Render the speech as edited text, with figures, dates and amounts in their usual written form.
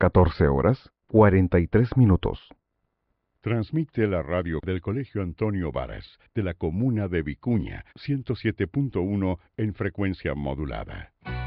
14:43. Transmite la radio del Colegio Antonio Varas, de la comuna de Vicuña, 107.1 en frecuencia modulada.